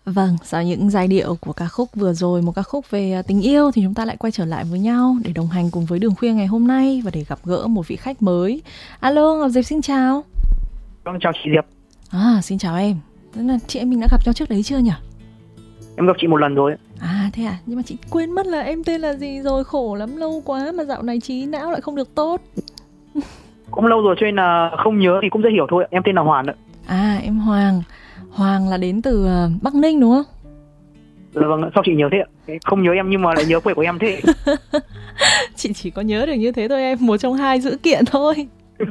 Vâng, sau những giai điệu của ca khúc vừa rồi, một ca khúc về tình yêu, thì chúng ta lại quay trở lại với nhau để đồng hành cùng với Đường Khuya ngày hôm nay và để gặp gỡ một vị khách mới. Alo, Ngọc Diệp xin chào. Vâng, chào chị Diệp. Xin chào em. Tức là chị em mình đã gặp nhau trước đấy chưa nhỉ? Em gặp chị một lần rồi. Thế à? Nhưng mà chị quên mất là em tên là gì rồi, khổ lắm, lâu quá mà dạo này trí não lại không được tốt. Cũng lâu rồi cho nên là không nhớ thì cũng dễ hiểu thôi. Em tên là Hoàn ạ. Em Hoàng. Hoàng là đến từ Bắc Ninh đúng không? Vâng, sao chị nhớ thế ạ? Không nhớ em nhưng mà lại nhớ quê của em thế. Chị chỉ có nhớ được như thế thôi em, một trong hai dữ kiện thôi.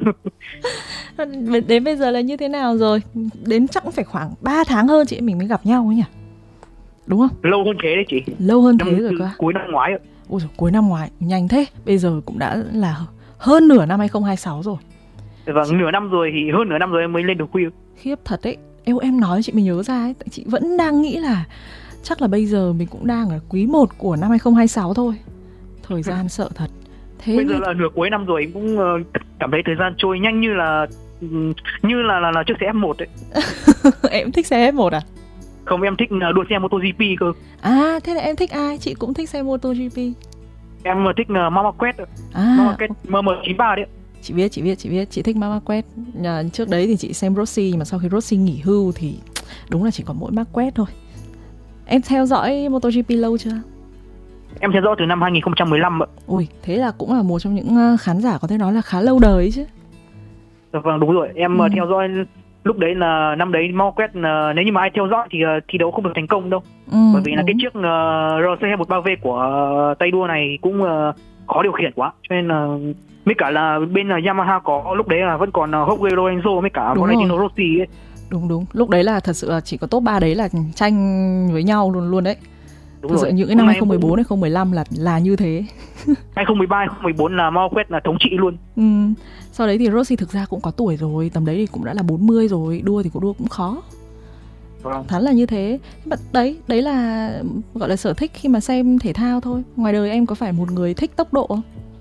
Đến bây giờ là như thế nào rồi? Đến chắc cũng phải khoảng 3 tháng hơn chị em mình mới gặp nhau ấy nhỉ? Đúng không? Lâu hơn thế đấy chị. Lâu hơn thế rồi cơ. Cuối năm ngoái ạ. Ôi dồi, cuối năm ngoái, nhanh thế. Bây giờ cũng đã là hơn nửa năm 2026 rồi. Vâng, nửa năm rồi thì hơn nửa năm rồi em mới lên Đường Khuya. Khiếp thật đấy. Em nói chị mới nhớ ra ấy. Tại chị vẫn đang nghĩ là chắc là bây giờ mình cũng đang ở quý 1 của năm 2026 thôi. Thời gian sợ thật. Thế bây giờ là nửa cuối năm rồi, em cũng cảm thấy thời gian trôi nhanh như là chiếc xe F1 ấy. Em thích xe F1 à? Không, em thích đua xe MotoGP cơ. Thế là em thích ai? Chị cũng thích xe MotoGP. Em thích Marquez. Marquez MM93 đấy. Chị biết, chị thích Marquez. Trước đấy thì chị xem Rossi, nhưng mà sau khi Rossi nghỉ hưu thì đúng là chỉ có mỗi Marquez thôi. Em theo dõi MotoGP lâu chưa? Em theo dõi từ năm 2015 ạ. Ui, thế là cũng là một trong những khán giả có thể nói là khá lâu đời chứ. Vâng, đúng rồi. Em theo dõi lúc đấy là năm đấy Marquez, nếu như mà ai theo dõi thì thi đấu không được thành công đâu. Bởi vì là cái chiếc RC23V của tay đua này cũng khó điều khiển quá. Cho nên là mới cả là bên Yamaha có lúc đấy là vẫn còn Jorge Lorenzo với cả Valentino Rossi ấy. Đúng. Lúc đấy là thật sự là chỉ có top 3 đấy là tranh với nhau luôn đấy. Đúng thật rồi. sự những cái năm 2014 2015 là như thế. 2013 2014 là Marquez là thống trị luôn. Sau đấy thì Rossi thực ra cũng có tuổi rồi, tầm đấy thì cũng đã là 40 rồi, đua thì có đua cũng khó. Thắn là như thế. But đấy là gọi là sở thích khi mà xem thể thao thôi. Ngoài đời em có phải một người thích tốc độ không?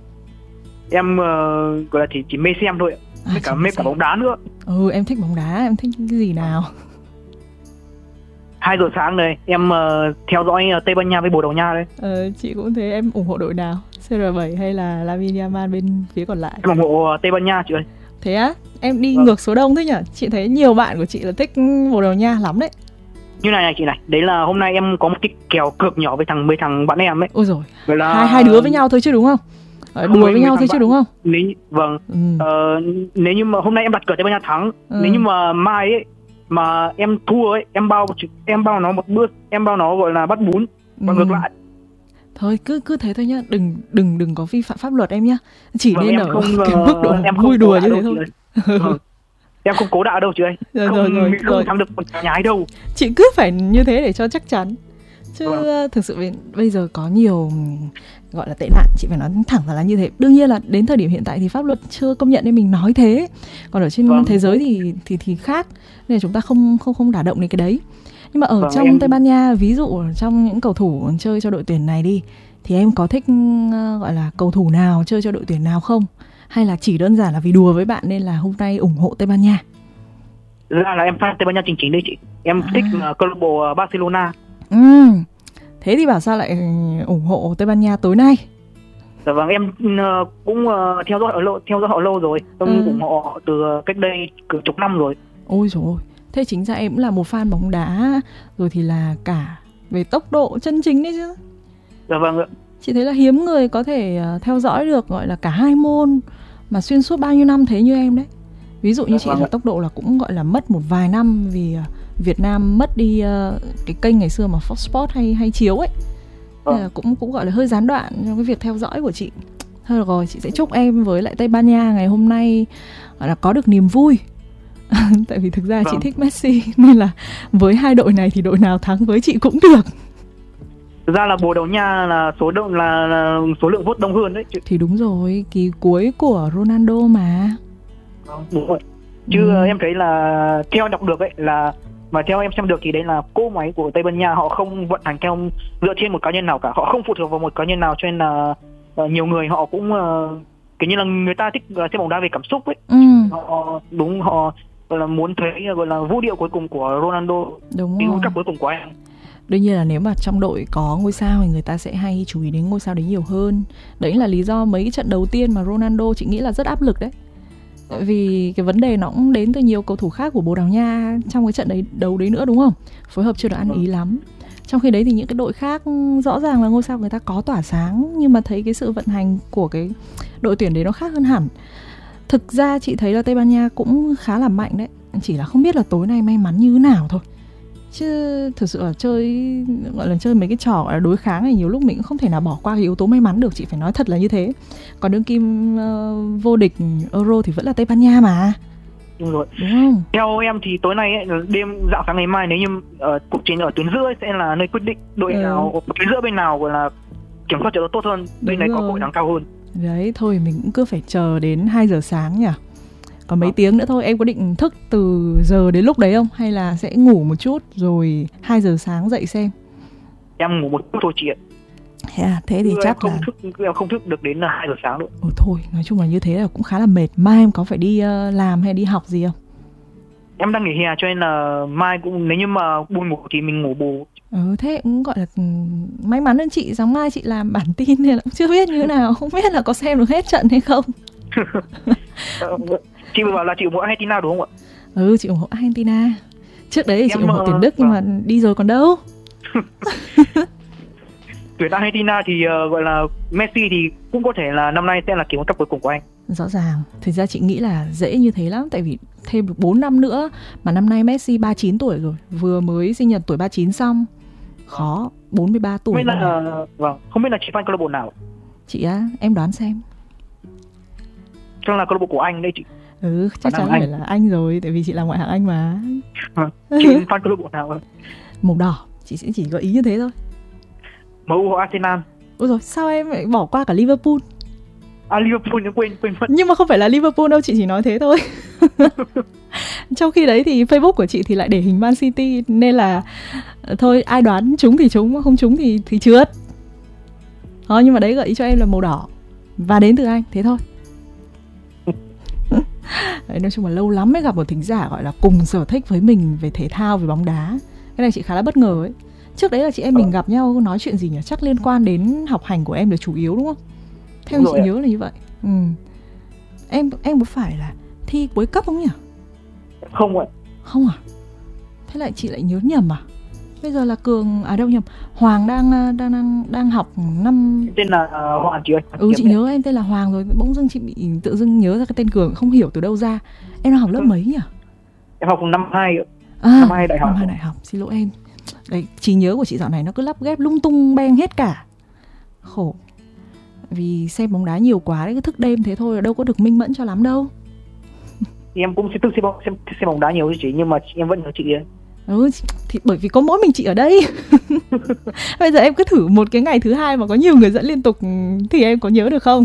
Em gọi là chỉ mê xem thôi. Mê cả bóng đá nữa. Em thích bóng đá, em thích cái gì nào? 2 giờ sáng đây, em theo dõi Tây Ban Nha với Bồ Đào Nha đây. Chị cũng thế. Em ủng hộ đội nào? CR7 hay là Lamine Yamal bên phía còn lại? Em ủng hộ Tây Ban Nha chị ơi. Thế á? Em đi ngược số đông thế nhỉ? Chị thấy nhiều bạn của chị là thích Bồ Đào Nha lắm đấy. Như này chị này, đấy là hôm nay em có một cái kèo cược nhỏ với thằng bạn em ấy. Ôi rồi, là hai đứa với nhau thôi chứ đúng không? Đùa với nhau thôi chứ đúng không? Nếu như mà hôm nay em đặt cược Tây Ban Nha thắng, nếu như mà mai ấy mà em thua ấy, em bao nó một bữa, em bao nó gọi là bắt bún và ngược lại. Thôi cứ thế thôi nhá, đừng có vi phạm pháp luật em nhá. Chỉ nên ở cái mức độ em vui đùa như thế thôi. Em không cố đạo đâu chị ơi. Không thắng được một nhái đâu. Chị cứ phải như thế để cho chắc chắn. Chứ thực sự bây giờ có nhiều gọi là tệ nạn, chị phải nói thẳng là như thế. Đương nhiên là đến thời điểm hiện tại thì pháp luật chưa công nhận nên mình nói thế. Còn ở trên thế giới thì khác, nên là chúng ta không đả động đến cái đấy. Nhưng mà ở trong Tây Ban Nha, ví dụ trong những cầu thủ chơi cho đội tuyển này đi, thì em có thích gọi là cầu thủ nào chơi cho đội tuyển nào không? Hay là chỉ đơn giản là vì đùa với bạn nên là hôm nay ủng hộ Tây Ban Nha? Ra là em fan Tây Ban Nha chính đấy chị. Em thích câu lạc bộ Barcelona. Thế thì bảo sao lại ủng hộ Tây Ban Nha tối nay? Dạ vâng, em cũng theo dõi họ lâu rồi. Em ủng hộ họ từ cách đây chục năm rồi. Ôi dồi ôi, thế chính ra em cũng là một fan bóng đá rồi thì là cả về tốc độ chân chính đấy chứ. Dạ vâng ạ. Chị thấy là hiếm người có thể theo dõi được gọi là cả hai môn mà xuyên suốt bao nhiêu năm thế như em đấy. Ví dụ như chị là tốc độ là cũng gọi là mất một vài năm vì Việt Nam mất đi cái kênh ngày xưa mà Fox Sports hay chiếu ấy. Nên là cũng gọi là hơi gián đoạn trong cái việc theo dõi của chị. Thôi được rồi, chị sẽ chúc em với lại Tây Ban Nha ngày hôm nay gọi là có được niềm vui. Tại vì thực ra chị thích Messi nên là với hai đội này thì đội nào thắng với chị cũng được. Thực ra là Bồ Đào Nha là số lượng vote đông hơn đấy. Thì đúng rồi, kỳ cuối của Ronaldo mà. Đúng rồi. Chứ em thấy là theo đọc được ấy là mà theo em xem được thì đấy là cỗ máy của Tây Ban Nha họ không vận hành theo dựa trên một cá nhân nào cả, họ không phụ thuộc vào một cá nhân nào, cho nên là nhiều người họ cũng kiểu như là người ta thích xem bóng đá về cảm xúc ấy. Họ gọi là muốn thấy gọi là vũ điệu cuối cùng của Ronaldo, đúng cái rồi. World Cup cuối cùng của anh. Đương nhiên là nếu mà trong đội có ngôi sao thì người ta sẽ hay chú ý đến ngôi sao đấy nhiều hơn. Đấy là lý do mấy cái trận đầu tiên mà Ronaldo chị nghĩ là rất áp lực đấy. Tại vì cái vấn đề nó cũng đến từ nhiều cầu thủ khác của Bồ Đào Nha trong cái trận đấy đấu đấy nữa đúng không? Phối hợp chưa được ăn ý lắm. Trong khi đấy thì những cái đội khác rõ ràng là ngôi sao người ta có tỏa sáng, nhưng mà thấy cái sự vận hành của cái đội tuyển đấy nó khác hơn hẳn. Thực ra chị thấy là Tây Ban Nha cũng khá là mạnh đấy, chỉ là không biết là tối nay may mắn như thế nào thôi. Chứ thực sự là chơi mấy cái trò gọi là đối kháng này nhiều lúc mình cũng không thể nào bỏ qua cái yếu tố may mắn được, chị phải nói thật là như thế. Còn đương kim vô địch Euro thì vẫn là Tây Ban Nha mà. Đúng rồi. Đúng không? Theo em thì tối nay ấy, đêm dạng sáng ngày mai nếu như cuộc chiến ở tuyến giữa sẽ là nơi quyết định đội nào, tuyến giữa bên nào gọi là kiểm soát trận đấu tốt hơn, bên này có cơ hội thắng cao hơn. Đấy, thôi mình cũng cứ phải chờ đến 2 giờ sáng nhỉ. Còn mấy tiếng nữa thôi, em có định thức từ giờ đến lúc đấy không? Hay là sẽ ngủ một chút rồi 2 giờ sáng dậy xem? Em ngủ một chút thôi chị ạ. Thế thì chắc là em không thức được đến 2 giờ sáng nữa. Thôi, nói chung là như thế là cũng khá là mệt. Mai em có phải đi làm hay đi học gì không? Em đang nghỉ hè cho nên là mai cũng nếu như mà buồn ngủ thì mình ngủ bù. Thế cũng gọi là may mắn hơn chị. Sáng mai chị làm bản tin nên là cũng chưa biết như thế nào. Không biết là có xem được hết trận hay không. Chị vừa bảo là chị ủng hộ Argentina đúng không ạ? Chị ủng hộ Argentina. Trước đấy thì chị ủng hộ tuyển Đức nhưng mà đi rồi còn đâu. Tuyển Argentina thì gọi là Messi thì cũng có thể là năm nay sẽ là kỳ World Cup cuối cùng của anh. Rõ ràng. Thực ra chị nghĩ là dễ như thế lắm. Tại vì thêm được 4 năm nữa. Mà năm nay Messi 39 tuổi rồi. Vừa mới sinh nhật tuổi 39 xong. Khó. 43 tuổi. Không biết là chị fan câu lạc bộ nào? Chị á, em đoán xem. Chắc là câu lạc bộ của anh đây chị. Chắc chắn phải là Anh rồi. Tại vì chị là ngoại hạng Anh mà. Chị fan câu lạc bộ nào? Màu đỏ. Chị sẽ chỉ gợi ý như thế thôi. MU hoặc Arsenal. Ôi rồi, sao em lại bỏ qua cả Liverpool? Liverpool quên mất. Nhưng mà không phải là Liverpool đâu, chị chỉ nói thế thôi. Trong khi đấy thì Facebook của chị thì lại để hình Man City. Nên là thôi, ai đoán trúng thì trúng, không trúng thì trượt. Nhưng mà đấy gợi ý cho em là màu đỏ và đến từ Anh, thế thôi. Đấy, nói chung là lâu lắm mới gặp một thính giả gọi là cùng sở thích với mình về thể thao, về bóng đá. Cái này chị khá là bất ngờ ấy. Trước đấy là chị em mình gặp nhau nói chuyện gì nhỉ? Chắc liên quan đến học hành của em là chủ yếu đúng không? Theo chị nhớ là như vậy. Em có phải là thi cuối cấp không nhỉ? Không ạ. Không à? Thế lại chị lại nhớ nhầm à? Bây giờ là Cường đâu nhầm. Hoàng đang học năm. Tên là Hoàng chị ơi. Chị nhớ em tên là Hoàng rồi. Bỗng dưng chị bị tự dưng nhớ ra cái tên Cường, không hiểu từ đâu ra. Em đang học lớp mấy nhỉ? Em học năm 2 ạ. Năm 2 đại học. Năm 2 đại học, xin lỗi em. Đấy, trí nhớ của chị dạo này nó cứ lắp ghép lung tung beng hết cả. Khổ. Vì xem bóng đá nhiều quá đấy, cứ thức đêm thế thôi, đâu có được minh mẫn cho lắm đâu. Thì em cũng tự xem bóng đá nhiều chứ chị, nhưng mà em vẫn nhớ chị ấy. Thì bởi vì có mỗi mình chị ở đây. Bây giờ em cứ thử một cái ngày thứ hai mà có nhiều người dẫn liên tục thì em có nhớ được không?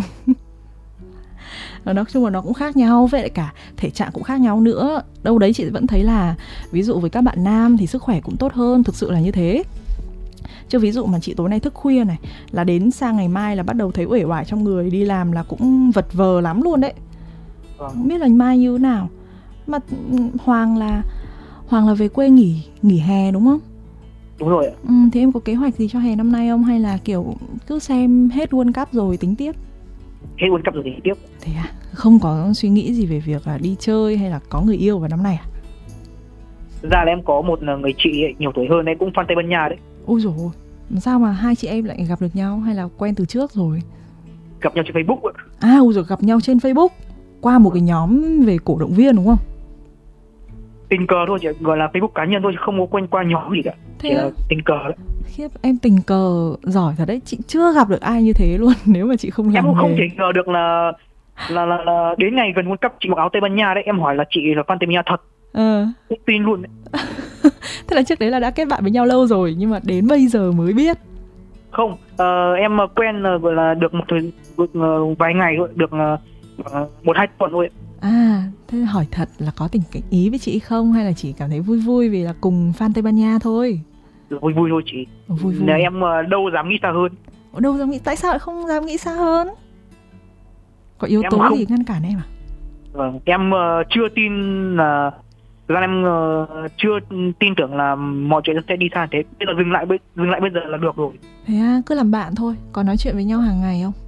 Nói chung là nó cũng khác nhau, vậy lại cả thể trạng cũng khác nhau nữa. Đâu đấy chị vẫn thấy là ví dụ với các bạn nam thì sức khỏe cũng tốt hơn, thực sự là như thế. Chứ ví dụ mà chị tối nay thức khuya này là đến sang ngày mai là bắt đầu thấy uể oải trong người, đi làm là cũng vật vờ lắm luôn đấy. Không biết là mai như thế nào. Mà Hoàng là về quê nghỉ hè đúng không? Đúng rồi ạ. Thì em có kế hoạch gì cho hè năm nay không? Hay là kiểu cứ xem hết World Cup rồi tính tiếp? Hết World Cup rồi tính tiếp. Thế à? Không có suy nghĩ gì về việc là đi chơi hay là có người yêu vào năm nay à? Thực ra là em có một người chị ấy, nhiều tuổi hơn ấy, cũng fan Tây Ban Nha đấy. Ôi dồi ôi, sao mà hai chị em lại gặp được nhau hay là quen từ trước rồi? Gặp nhau trên Facebook ạ. Ôi dồi, gặp nhau trên Facebook qua một cái nhóm về cổ động viên đúng không? Tình cờ thôi chị, gọi là Facebook cá nhân thôi chứ không có quen qua nhóm gì cả. Thế là tình cờ đấy. Khiếp, em tình cờ giỏi thật đấy, chị chưa gặp được ai như thế luôn nếu mà chị không làm nghề. Em cũng không thể ngờ được là đến ngày gần World Cup chị mặc áo Tây Ban Nha đấy, em hỏi là chị là fan Tây Ban Nha thật. Không tin luôn đấy. Thế là trước đấy là đã kết bạn với nhau lâu rồi nhưng mà đến bây giờ mới biết. Không, em quen gọi là được vài ngày thôi, được 1-2 tuần thôi. Thế hỏi thật là có tình ý với chị không hay là chỉ cảm thấy vui vui vì là cùng fan Tây Ban Nha thôi? Vui vui thôi chị. Vui. Em đâu dám nghĩ xa hơn. Đâu dám nghĩ, tại sao lại không dám nghĩ xa hơn? Có yếu tố gì ngăn cản em à? Vâng, em chưa tin là Thực ra em chưa tin tưởng là mọi chuyện sẽ đi xa thế. Bây giờ dừng lại bây giờ là được rồi. Thế à, cứ làm bạn thôi. Có nói chuyện với nhau hàng ngày không?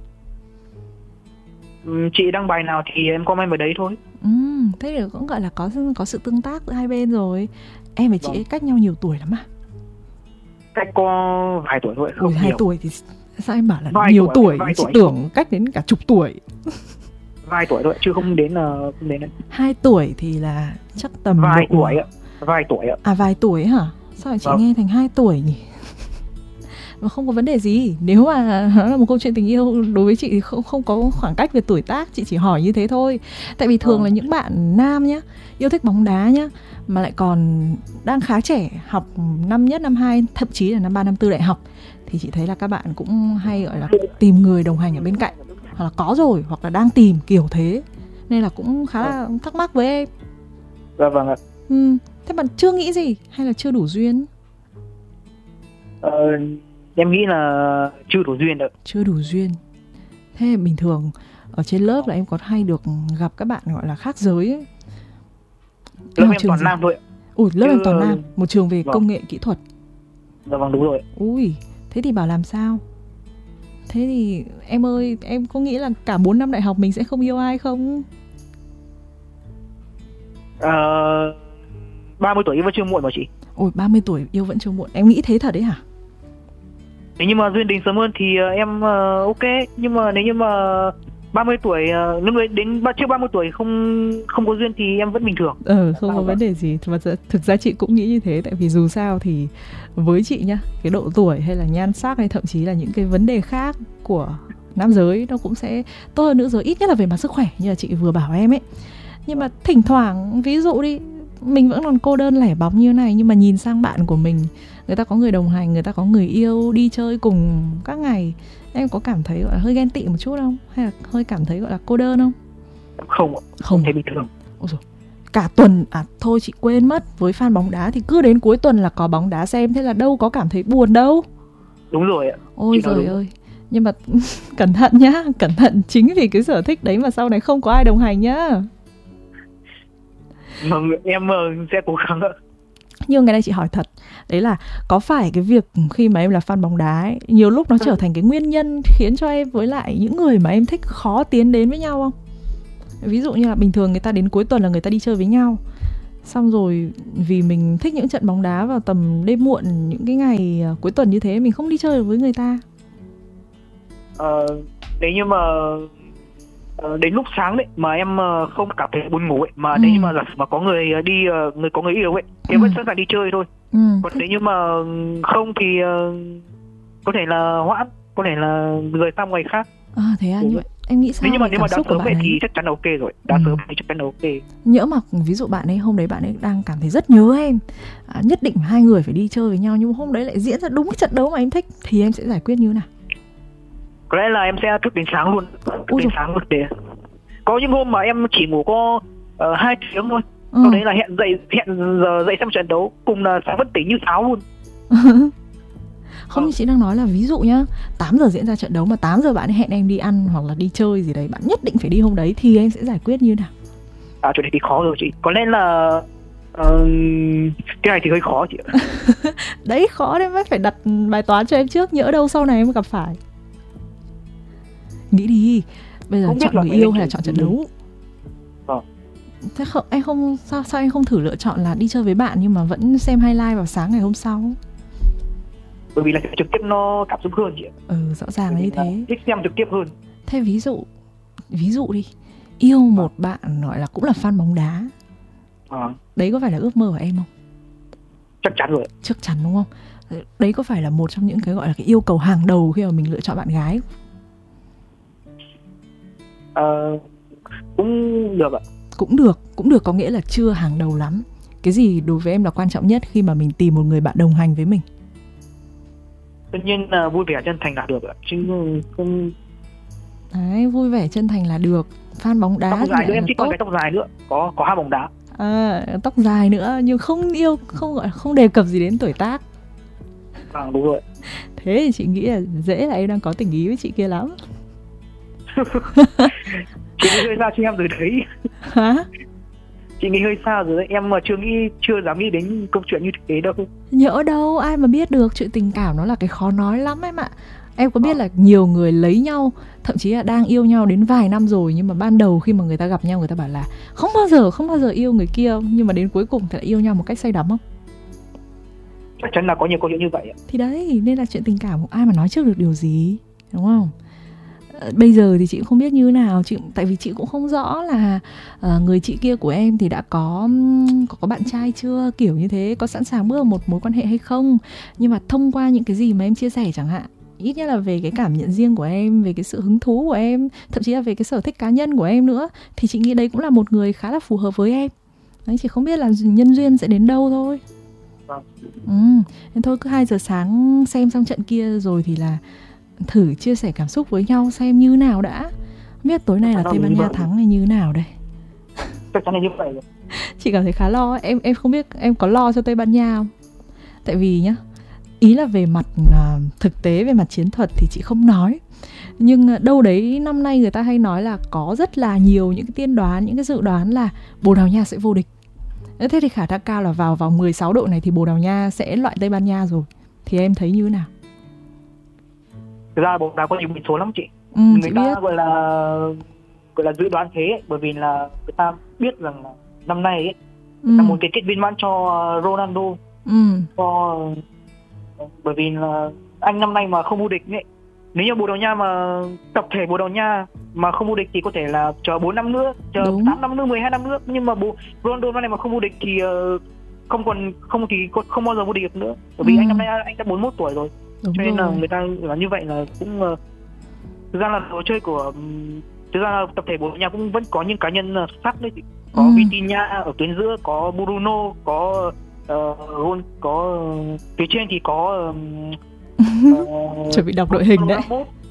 Chị đăng bài nào thì em comment vào đấy thôi. Thế thì cũng gọi là có sự tương tác giữa hai bên rồi. Em và chị ấy cách nhau nhiều tuổi lắm à? Cách có vài tuổi thôi. Ôi, 2 tuổi thì sao em bảo là nhiều tuổi? Chị tưởng cách đến cả chục tuổi. Vài tuổi thôi, chứ không đến 2 tuổi thì là chắc tầm vài tuổi ạ. Vài tuổi ạ. À, vài tuổi hả? Sao chị nghe thành 2 tuổi nhỉ? Mà không có vấn đề gì. Nếu mà nó là một câu chuyện tình yêu, đối với chị thì không có khoảng cách về tuổi tác. Chị chỉ hỏi như thế thôi. Tại vì thường là những bạn nam nhá, yêu thích bóng đá nhá, mà lại còn đang khá trẻ, học năm nhất, năm 2, thậm chí là năm 3, năm 4 đại học, thì chị thấy là các bạn cũng hay gọi là tìm người đồng hành ở bên cạnh, hoặc là có rồi, hoặc là đang tìm kiểu thế. Nên là cũng khá là thắc mắc với em. Dạ vâng ạ. Thế mà chưa nghĩ gì hay là chưa đủ duyên? Em nghĩ là chưa đủ duyên đâu. Chưa đủ duyên. Thế bình thường ở trên lớp là em có hay được gặp các bạn gọi là khác giới ấy. Lớp em toàn nam thôi. Ui, lớp em toàn nam. Một trường về công nghệ kỹ thuật. Dạ vâng, đúng rồi. Ui, thế thì bảo làm sao? Thế thì em ơi, em có nghĩ là cả 4 năm đại học mình sẽ không yêu ai không? 30 tuổi yêu vẫn chưa muộn mà chị. Ôi, 30 tuổi yêu vẫn chưa muộn. Em nghĩ thế thật đấy hả? Nếu như mà duyên đến sớm hơn thì em ok. Nhưng mà nếu như mà 30 tuổi, lúc đấy đến trước 30 tuổi không có duyên thì em vẫn bình thường. Không có vấn đề gì. Thực ra chị cũng nghĩ như thế. Tại vì dù sao thì với chị nhá, cái độ tuổi hay là nhan sắc hay thậm chí là những cái vấn đề khác của nam giới nó cũng sẽ tốt hơn nữ giới, ít nhất là về mặt sức khỏe như là chị vừa bảo em ấy. Nhưng mà thỉnh thoảng, ví dụ đi, mình vẫn còn cô đơn lẻ bóng như này, nhưng mà nhìn sang bạn của mình, người ta có người đồng hành, người ta có người yêu, đi chơi cùng các ngày, em có cảm thấy gọi là hơi ghen tị một chút không? Hay là hơi cảm thấy gọi là cô đơn không? Không thấy bình thường. Ôi dồi, cả tuần, thôi chị quên mất, với fan bóng đá thì cứ đến cuối tuần là có bóng đá xem, thế là đâu có cảm thấy buồn đâu. Đúng rồi ạ. Ôi giời ơi. Nhưng mà cẩn thận nhá, cẩn thận, chính vì cái sở thích đấy mà sau này không có ai đồng hành nhá. Em sẽ cố gắng ạ. Nhưng ngày nay chị hỏi thật, đấy là có phải cái việc khi mà em là fan bóng đá ấy, nhiều lúc nó trở thành cái nguyên nhân khiến cho em với lại những người mà em thích khó tiến đến với nhau không? Ví dụ như là bình thường người ta đến cuối tuần là người ta đi chơi với nhau, xong rồi vì mình thích những trận bóng đá vào tầm đêm muộn, những cái ngày cuối tuần như thế, mình không đi chơi được với người ta. Nếu như mà đến lúc sáng đấy mà em không cảm thấy buồn ngủ ấy, mà nếu như mà có người có người yêu ấy thì em vẫn sẵn sàng đi chơi thôi. Còn nếu như mà không thì có thể là hoãn, có thể là người sang ngày khác. Thế à? Như vậy em nghĩ sao? Nếu mà đã sớm vậy thì chắc chắn là ok rồi. Đã sớm thì chắc chắn là ok. Nhỡ mà ví dụ bạn ấy hôm đấy bạn ấy đang cảm thấy rất nhớ em, nhất định hai người phải đi chơi với nhau, nhưng hôm đấy lại diễn ra đúng cái trận đấu mà em thích, thì em sẽ giải quyết như thế nào? Có lẽ là em sẽ thức đến sáng luôn. Sáng luôn để có những hôm mà em chỉ ngủ có 2 tiếng thôi. Sau đấy là hẹn giờ dậy xem trận đấu, cùng là sáng vẫn tỉnh như sáo luôn. Không, như chị đang nói là ví dụ nhá, 8 giờ diễn ra trận đấu mà 8 giờ bạn ấy hẹn em đi ăn hoặc là đi chơi gì đấy, bạn nhất định phải đi hôm đấy, thì em sẽ giải quyết như nào? Chuyện này thì khó rồi chị. Có lẽ là cái này thì hơi khó chị ạ. Đấy, khó đấy, mới phải đặt bài toán cho em trước, nhỡ đâu sau này em gặp phải. Nghĩ đi, bây giờ chọn người yêu hay là chọn trận đấu? Thế em không sao em không thử lựa chọn là đi chơi với bạn nhưng mà vẫn xem highlight vào sáng ngày hôm sau? Bởi vì là trực tiếp nó cảm xúc hơn chị ạ. Rõ ràng là như thế. Thích xem trực tiếp hơn. Thế ví dụ đi, yêu một bạn gọi là cũng là fan bóng đá, đấy có phải là ước mơ của em không? Chắc chắn rồi. Chắc chắn đúng không? Đấy có phải là một trong những cái gọi là cái yêu cầu hàng đầu khi mà mình lựa chọn bạn gái? Cũng được ạ. Cũng được có nghĩa là chưa hàng đầu lắm. Cái gì đối với em là quan trọng nhất khi mà mình tìm một người bạn đồng hành với mình? Tất nhiên là vui vẻ chân thành là được ạ, chứ không. Đấy, vui vẻ chân thành là được. Fan bóng đá tóc dài nữa, em thích con cái tóc dài nữa, có hai bóng đá. Tóc dài nữa, nhưng không yêu, không đề cập gì đến tuổi tác. Đúng rồi. Thế thì chị nghĩ là dễ là em đang có tình ý với chị kia lắm. Chị hơi ra cho em rồi đấy. Hả? Chị nghĩ hơi xa rồi đấy, em mà chưa dám nghĩ đến câu chuyện như thế đâu. Nhỡ đâu, ai mà biết được, chuyện tình cảm nó là cái khó nói lắm em ạ. Em có biết là nhiều người lấy nhau, thậm chí là đang yêu nhau đến vài năm rồi, nhưng mà ban đầu khi mà người ta gặp nhau, người ta bảo là không bao giờ yêu người kia, nhưng mà đến cuối cùng thì lại yêu nhau một cách say đắm không? Chắc chắn là có nhiều câu chuyện như vậy. Thì đấy, nên là chuyện tình cảm ai mà nói trước được điều gì, đúng không? Bây giờ thì chị cũng không biết như thế nào, tại vì chị cũng không rõ là người chị kia của em thì đã có bạn trai chưa, kiểu như thế, có sẵn sàng bước vào một mối quan hệ hay không. Nhưng mà thông qua những cái gì mà em chia sẻ chẳng hạn, ít nhất là về cái cảm nhận riêng của em, về cái sự hứng thú của em, thậm chí là về cái sở thích cá nhân của em nữa, thì chị nghĩ đấy cũng là một người khá là phù hợp với em. Đấy, chỉ không biết là nhân duyên sẽ đến đâu thôi. Nên thôi cứ 2 giờ sáng xem xong trận kia rồi thì là thử chia sẻ cảm xúc với nhau xem như nào đã. Không biết tối nay là Tây Ban Nha thắng hay như nào đây. Chắc chắn là như vậy. Chị cảm thấy khá lo. Em không biết em có lo cho Tây Ban Nha không? Tại vì nhá, ý là về mặt thực tế, về mặt chiến thuật thì chị không nói. Nhưng đâu đấy năm nay người ta hay nói là có rất là nhiều những cái tiên đoán, những cái dự đoán là Bồ Đào Nha sẽ vô địch. Thế thì khả năng cao là vào 16 đội này thì Bồ Đào Nha sẽ loại Tây Ban Nha rồi. Thì em thấy như thế nào? Thực ra bóng đá có nhiều biến số lắm chị. Người ta biết. gọi là dự đoán thế ấy, bởi vì là người ta biết rằng là năm nay ấy, là một cái kết viên mãn cho Ronaldo. Bởi vì là anh năm nay mà không vô địch ấy, nếu như Bồ Đào Nha mà tập thể Bồ Đào Nha mà không vô địch thì có thể là chờ 4 năm nữa, chờ 8 năm nữa, 12 năm nữa, nhưng mà Ronaldo năm nay mà không vô địch thì không bao giờ vô địch được nữa. Bởi vì anh năm nay anh đã 41 tuổi rồi. Cho nên là người ta là như vậy là cũng thực ra là đồ chơi của tập thể Bồ Đào Nha cũng vẫn có những cá nhân xuất sắc đấy chị. Có Vitinha ở tuyến giữa, có Bruno, có có phía trên thì có chuẩn bị đọc đội hình đấy.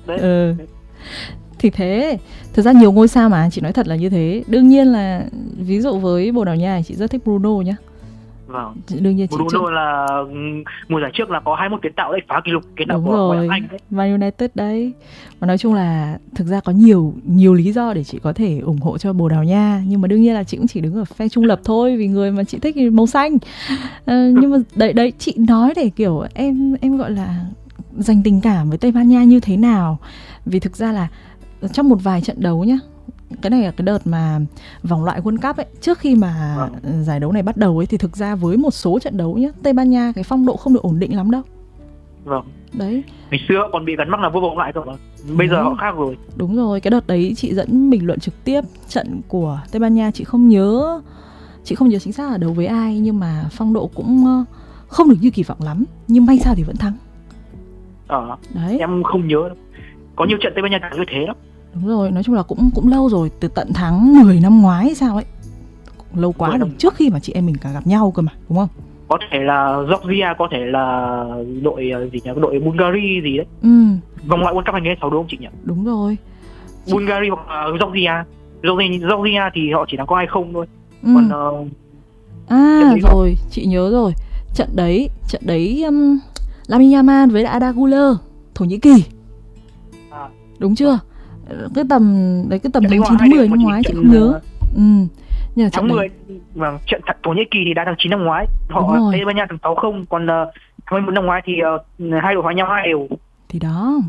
Thì thế, thực ra nhiều ngôi sao mà, chị nói thật là như thế. Đương nhiên là ví dụ với Bồ Đào Nha chị rất thích Bruno nhá. Vâng. Đương nhiên Bruno là mùa giải trước là có 21 kiến tạo đấy, phá kỷ lục kiến tạo của Anh đấy. Man United đấy. Và nói chung là thực ra có nhiều lý do để chị có thể ủng hộ cho Bồ Đào Nha, nhưng mà đương nhiên là chị cũng chỉ đứng ở phe trung lập thôi, vì người mà chị thích thì màu xanh. Nhưng mà đấy chị nói để kiểu em gọi là dành tình cảm với Tây Ban Nha như thế nào. Vì thực ra là trong một vài trận đấu nhá, cái này là cái đợt mà vòng loại World Cup ấy, trước khi mà giải đấu này bắt đầu ấy, thì thực ra với một số trận đấu nhá, Tây Ban Nha cái phong độ không được ổn định lắm đâu. Vâng. Đấy. Ngày xưa còn bị gắn mắc là vô vòng loại rồi mà. Bây giờ họ khác rồi. Đúng rồi, cái đợt đấy chị dẫn bình luận trực tiếp trận của Tây Ban Nha, chị không nhớ chính xác là đấu với ai, nhưng mà phong độ cũng không được như kỳ vọng lắm, nhưng may sao thì vẫn thắng. Đấy. Em không nhớ đâu. Có nhiều trận Tây Ban Nha thắng như thế lắm. Đúng rồi, nói chung là cũng lâu rồi, từ tận tháng 10 năm ngoái hay sao ấy. Cũng lâu quá rồi, trước khi mà chị em mình cả gặp nhau cơ mà, đúng không? Có thể là Georgia, có thể là đội gì nhỉ, đội Bulgaria gì đấy. Vòng loại World Cup 2006 đúng không chị nhỉ? Đúng rồi. Bulgaria hoặc Georgia. Georgia thì họ chỉ đang có 2-0 thôi. Còn rồi, chị nhớ rồi. Trận đấy Lamine Yamal với Arda Güler, Thổ Nhĩ Kỳ. Đúng chưa? Cái tầm tháng 9 tháng 10 năm ngoái chị không nhớ. Nhưng là tháng 10 vâng, trận Thổ Nhĩ Kỳ thì đã tháng 9 năm ngoái, họ Tây Ban Nha tháng 6-0, còn tháng 11 năm ngoái thì hai đội hòa nhau 2 đều. Thì đó.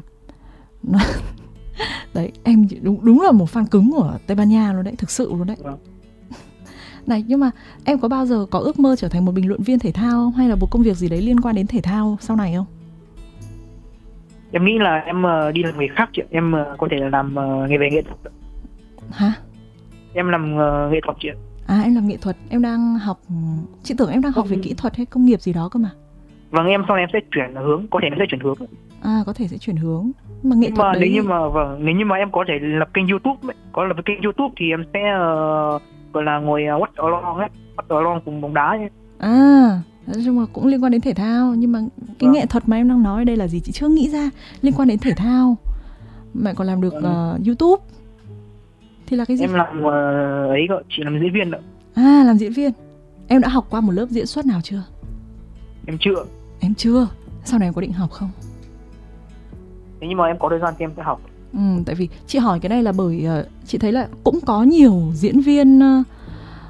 Đấy, em đúng là một fan cứng của Tây Ban Nha luôn đấy, thực sự luôn đấy. Này, nhưng mà em có bao giờ có ước mơ trở thành một bình luận viên thể thao không? Hay là một công việc gì đấy liên quan đến thể thao sau này không? Em nghĩ là em đi làm nghề khác chị. Em có thể là làm nghề về nghệ thuật. Hả? Em làm nghệ thuật chị. Em làm nghệ thuật. Em đang học, chị tưởng em đang học về kỹ thuật hay công nghiệp gì đó cơ mà. Vâng, em sau này em sẽ chuyển hướng, có thể em sẽ chuyển hướng. Có thể sẽ chuyển hướng. Mà nghệ thuật đấy. Nếu như mà em có thể lập kênh YouTube ấy, kênh YouTube thì em sẽ gọi là ngồi watch along ấy, watch along cùng bóng đá ấy. Nói chung là cũng liên quan đến thể thao, nhưng mà cái nghệ thuật mà em đang nói đây là gì chị chưa nghĩ ra, liên quan đến thể thao mà còn làm được YouTube thì là cái gì? Em làm ấy gọi, chị làm diễn viên ạ. Làm diễn viên. Em đã học qua một lớp diễn xuất nào chưa? Em chưa. Sau này em có định học không? Thế nhưng mà em có thời gian thì em sẽ học. Tại vì chị hỏi cái này là bởi chị thấy là cũng có nhiều diễn viên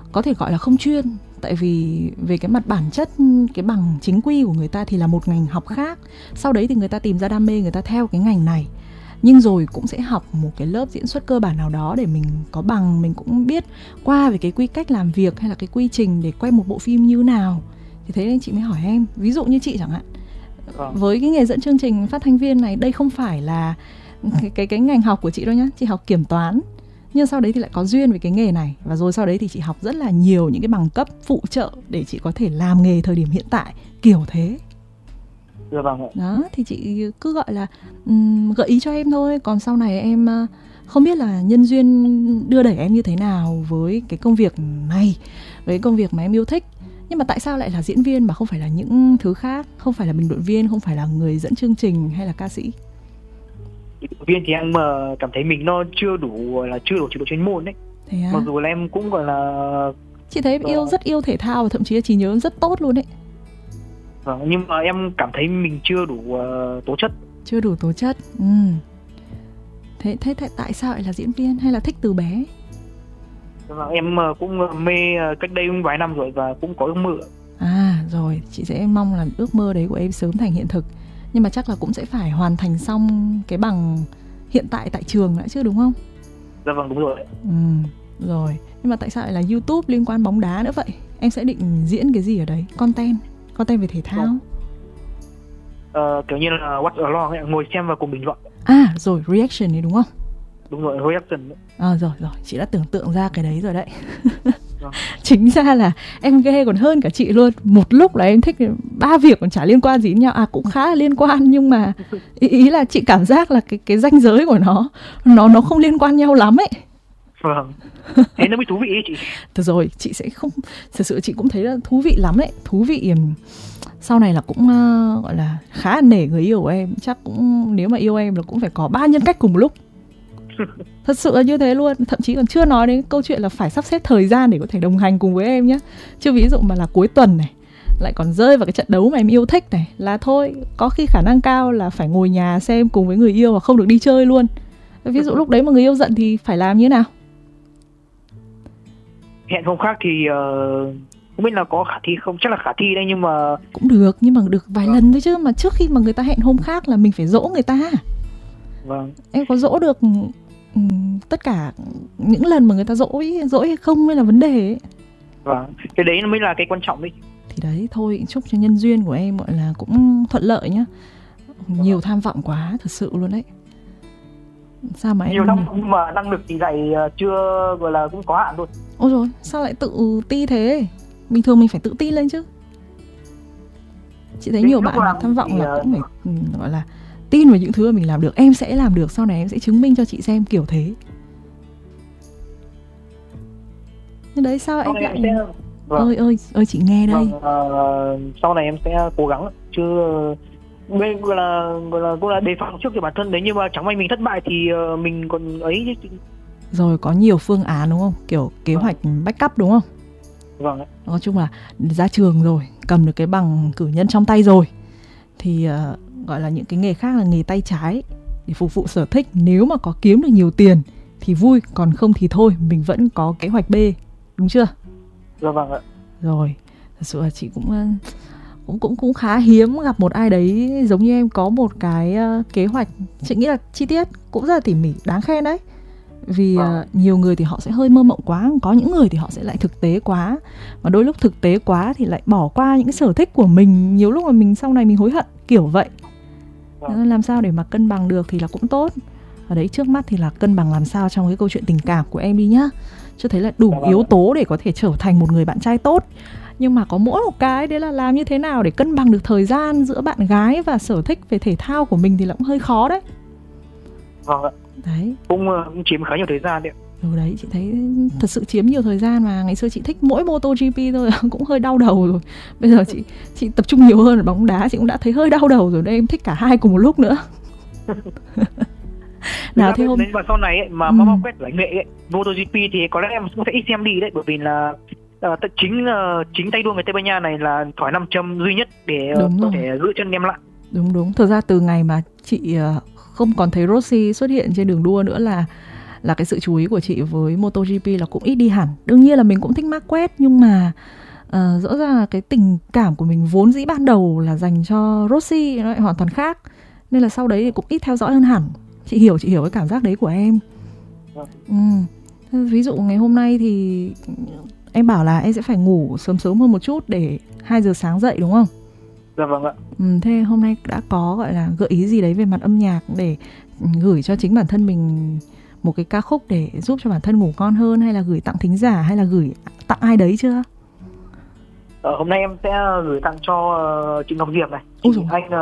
có thể gọi là không chuyên. Tại vì về cái mặt bản chất, cái bằng chính quy của người ta thì là một ngành học khác. Sau đấy thì người ta tìm ra đam mê, người ta theo cái ngành này. Nhưng rồi cũng sẽ học một cái lớp diễn xuất cơ bản nào đó để mình có bằng, mình cũng biết qua về cái quy cách làm việc hay là cái quy trình để quay một bộ phim như nào. Thì thế nên chị mới hỏi em. Ví dụ như chị chẳng hạn, với cái nghề dẫn chương trình phát thanh viên này, đây không phải là cái ngành học của chị đâu nhá. Chị học kiểm toán, nhưng sau đấy thì lại có duyên với cái nghề này. Và rồi sau đấy thì chị học rất là nhiều những cái bằng cấp phụ trợ để chị có thể làm nghề thời điểm hiện tại, kiểu thế. Dạ vâng ạ. Đó, thì chị cứ gọi là gợi ý cho em thôi. Còn sau này em không biết là nhân duyên đưa đẩy em như thế nào với cái công việc này, với công việc mà em yêu thích. Nhưng mà tại sao lại là diễn viên mà không phải là những thứ khác, không phải là bình luận viên, không phải là người dẫn chương trình hay là ca sĩ? Bình luận viên thì em cảm thấy mình nó chưa đủ trình độ chuyên môn đấy. Thế à? Mặc dù là em cũng gọi là, chị thấy em rất yêu thể thao và thậm chí là trí nhớ rất tốt luôn đấy. Vâng, nhưng mà em cảm thấy mình chưa đủ tố chất. Chưa đủ tố chất. Thế tại sao lại là diễn viên hay là thích từ bé? Em cũng mê cách đây vài năm rồi và cũng có ước mơ. À rồi, chị sẽ mong là ước mơ đấy của em sớm thành hiện thực. Nhưng mà chắc là cũng sẽ phải hoàn thành xong cái bằng hiện tại tại trường đã chứ, đúng không? Dạ vâng, đúng rồi. Rồi, nhưng mà tại sao lại là YouTube liên quan bóng đá nữa vậy? Em sẽ định diễn cái gì ở đấy? Content về thể thao? Kiểu như là watch along, ngồi xem và cùng bình luận. À rồi, reaction đấy đúng không? Đúng rồi, reaction. Rồi, chị đã tưởng tượng ra cái đấy rồi đấy. Chính ra là em ghê còn hơn cả chị luôn. Một lúc là em thích 3 việc còn chả liên quan gì đến nhau. Cũng khá là liên quan, nhưng mà ý là chị cảm giác là cái ranh giới của nó không liên quan nhau lắm ấy. Vâng. Thế nó mới thú vị ấy chị. Được rồi, chị sẽ không, thực sự chị cũng thấy là thú vị lắm đấy. Thú vị. Sau này là cũng gọi là khá là nể người yêu của em. Chắc cũng nếu mà yêu em là cũng phải có 3 nhân cách cùng một lúc. Thật sự là như thế luôn. Thậm chí còn chưa nói đến câu chuyện là phải sắp xếp thời gian để có thể đồng hành cùng với em nhé. Chứ ví dụ mà là cuối tuần này lại còn rơi vào cái trận đấu mà em yêu thích này, là thôi, có khi khả năng cao là phải ngồi nhà xem cùng với người yêu và không được đi chơi luôn. Ví dụ lúc đấy mà người yêu giận thì phải làm như thế nào? Hẹn hôm khác thì không biết là có khả thi không, chắc là khả thi đây, nhưng mà cũng được, nhưng mà được vài lần thôi chứ. Mà trước khi mà người ta hẹn hôm khác là mình phải dỗ người ta. Vâng. Em có dỗ được tất cả những lần mà người ta dỗi hay không mới là vấn đề ấy. Vâng, cái đấy mới là cái quan trọng đấy. Thì đấy, thôi chúc cho nhân duyên của em gọi là cũng thuận lợi nhá. Nhiều tham vọng quá, thật sự luôn đấy. Sao mà nhiều tham vọng mà năng lực thì lại chưa, gọi là cũng có hạn thôi. Ôi rồi, sao lại tự ti thế? Bình thường mình phải tự tin lên chứ. Chị thấy nhiều bạn mà tham vọng là cũng phải gọi là tin vào những thứ mà mình làm được. Em sẽ làm được, sau này em sẽ chứng minh cho chị xem, kiểu thế. Nhưng đấy sao em lại... Vâng. Ơi chị nghe đây. Sau này em sẽ cố gắng, chứ bên gọi là đề phòng trước cho bản thân đấy, nhưng mà chẳng may mình thất bại thì mình còn ấy chứ. Rồi có nhiều phương án đúng không? Kiểu kế hoạch backup đúng không? Vâng. Nói chung là ra trường rồi, cầm được cái bằng cử nhân trong tay rồi thì gọi là những cái nghề khác là nghề tay trái để phục vụ sở thích. Nếu mà có kiếm được nhiều tiền thì vui, còn không thì thôi, mình vẫn có kế hoạch B, đúng chưa? Dạ vâng ạ. Rồi, thật sự là chị cũng khá hiếm gặp một ai đấy giống như em có một cái kế hoạch, chị nghĩ là chi tiết, cũng rất là tỉ mỉ, đáng khen đấy. Vì nhiều người thì họ sẽ hơi mơ mộng quá, có những người thì họ sẽ lại thực tế quá. Và đôi lúc thực tế quá thì lại bỏ qua những cái sở thích của mình. Nhiều lúc mà mình sau này mình hối hận, kiểu vậy. Làm sao để mà cân bằng được thì là cũng tốt. Ở đấy trước mắt thì là cân bằng làm sao trong cái câu chuyện tình cảm của em đi nhá. Chứ thấy là đủ yếu tố để có thể trở thành một người bạn trai tốt. Nhưng mà có mỗi một cái đấy là làm như thế nào để cân bằng được thời gian giữa bạn gái và sở thích về thể thao của mình thì là cũng hơi khó đấy. Vâng ạ. Đấy. Cũng chiếm khá nhiều thời gian đấy. Đấy, chị thấy thật sự chiếm nhiều thời gian mà. Ngày xưa chị thích mỗi MotoGP thôi cũng hơi đau đầu rồi. Bây giờ chị tập trung nhiều hơn ở bóng đá, chị cũng đã thấy hơi đau đầu rồi. Đây em thích cả hai cùng một lúc nữa. Nào thế hôm và sau này ấy, mà mau quét lại nghệ ấy, MotoGP thì có lẽ em cũng sẽ ít xem đi đấy, bởi vì là chính tay đua người Tây Ban Nha này là thỏi nam châm duy nhất để có thể giữ chân em lại. Đúng. Thực ra từ ngày mà chị không còn thấy Rossi xuất hiện trên đường đua nữa là cái sự chú ý của chị với MotoGP là cũng ít đi hẳn. Đương nhiên là mình cũng thích Marquez, nhưng mà rõ ràng là cái tình cảm của mình vốn dĩ ban đầu là dành cho Rossi nó lại hoàn toàn khác, nên là sau đấy thì cũng ít theo dõi hơn hẳn. Chị hiểu cái cảm giác đấy của em. Ví dụ ngày hôm nay thì em bảo là em sẽ phải ngủ sớm hơn một chút để 2 giờ sáng dậy đúng không? Dạ vâng ạ. Thế hôm nay đã có gọi là gợi ý gì đấy về mặt âm nhạc để gửi cho chính bản thân mình một cái ca khúc để giúp cho bản thân ngủ ngon hơn, hay là gửi tặng thính giả, hay là gửi tặng ai đấy chưa? Hôm nay em sẽ gửi tặng cho chị Ngọc Diệp này, chị anh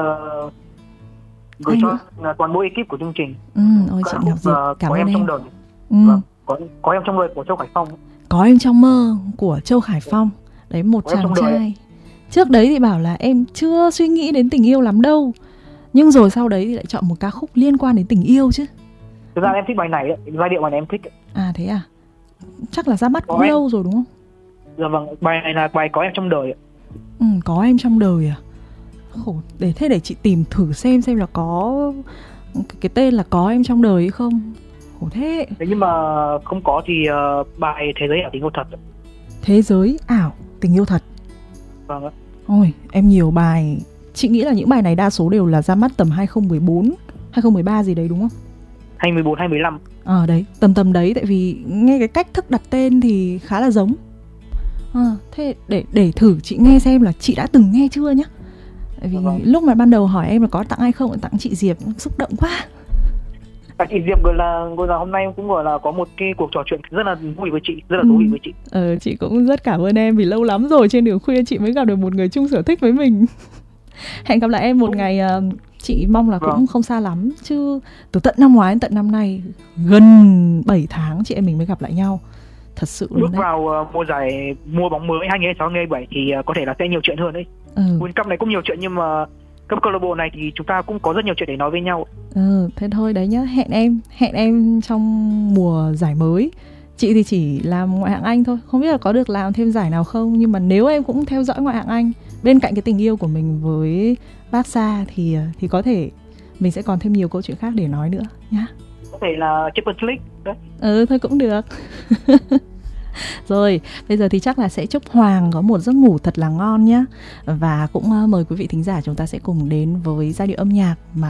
gửi anh cho toàn bộ ekip của chương trình. Ôi chị Ngọc Diệp, cảm ơn em. Trong đời. Có em trong đời của Châu Khải Phong. Có em trong mơ của Châu Khải Phong. Đấy, một chàng trai. Trước đấy thì bảo là em chưa suy nghĩ đến tình yêu lắm đâu, nhưng rồi sau đấy thì lại chọn một ca khúc liên quan đến tình yêu chứ. Thực ra em thích bài này, giai điệu bài này em thích. À thế à? Chắc là ra mắt cũng lâu rồi đúng không? Dạ vâng, bài này là bài Có Em Trong Đời. Có Em Trong Đời à? Khổ, để chị tìm thử xem là có cái tên là Có Em Trong Đời hay không. Khổ thế. Nếu như mà không có thì bài Thế Giới Ảo Tình Yêu Thật. Thế Giới Ảo Tình Yêu Thật. Vâng ạ. Ôi, em nhiều bài. Chị nghĩ là những bài này đa số đều là ra mắt tầm 2014, 2013 gì đấy đúng không? 2014, 2015. Đấy, tầm đấy, tại vì nghe cái cách thức đặt tên thì khá là giống. Thế để thử chị nghe xem là chị đã từng nghe chưa nhá. Tại vì lúc mà ban đầu hỏi em là có tặng ai không, tặng chị Diệp, xúc động quá. Chị Diệp gọi là hôm nay cũng gọi là có một cái cuộc trò chuyện rất là vui với chị, rất là thú vị với chị. Chị cũng rất cảm ơn em vì lâu lắm rồi trên đường khuya chị mới gặp được một người chung sở thích với mình. Hẹn gặp lại em một ngày, chị mong là cũng không xa lắm, chứ từ tận năm ngoái đến tận năm nay gần 7 tháng chị em mình mới gặp lại nhau. Thật sự luôn đấy. Bước vào mùa bóng mới 2026-2027 thì có thể là sẽ nhiều chuyện hơn đấy. World Cup này cũng nhiều chuyện, nhưng mà cấp câu lạc bộ này thì chúng ta cũng có rất nhiều chuyện để nói với nhau. Thế thôi đấy nhá, hẹn em trong mùa giải mới. Chị thì chỉ làm ngoại hạng Anh thôi, không biết là có được làm thêm giải nào không, nhưng mà nếu em cũng theo dõi ngoại hạng Anh bên cạnh cái tình yêu của mình với Barca thì có thể mình sẽ còn thêm nhiều câu chuyện khác để nói nữa nhá. Có thể là Champions League đấy. Thôi cũng được. Rồi, bây giờ thì chắc là sẽ chúc Hoàng có một giấc ngủ thật là ngon nhé. Và cũng mời quý vị thính giả chúng ta sẽ cùng đến với giai điệu âm nhạc mà